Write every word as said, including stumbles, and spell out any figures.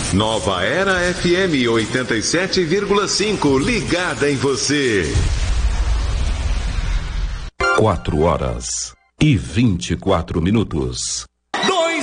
Nova Era F M oitenta e sete vírgula cinco, ligada em você. Quatro horas e vinte e quatro minutos.